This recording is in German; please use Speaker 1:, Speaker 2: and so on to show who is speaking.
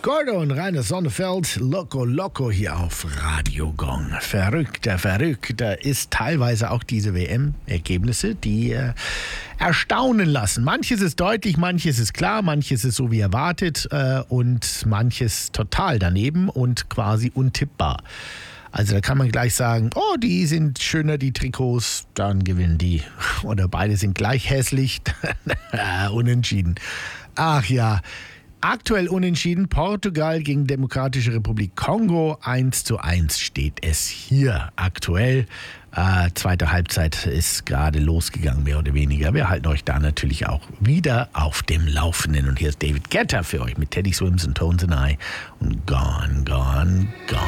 Speaker 1: Gordo und Rainer Sonnefeld, Loco Loco hier auf Radio Gong. Verrückter ist teilweise auch diese WM-Ergebnisse, die erstaunen lassen. Manches ist deutlich, manches ist klar, manches ist so wie erwartet und manches total daneben und quasi untippbar. Also da kann man gleich sagen, oh, die sind schöner, die Trikots, dann gewinnen die. Oder beide sind gleich hässlich, unentschieden. Ach ja, aktuell unentschieden, Portugal gegen Demokratische Republik Kongo, 1:1 steht es hier aktuell. Zweite Halbzeit ist gerade losgegangen, mehr oder weniger. Wir halten euch da natürlich auch wieder auf dem Laufenden. Und hier ist David Guetta für euch mit Teddy Swims und Tones and I und Gone, Gone, Gone.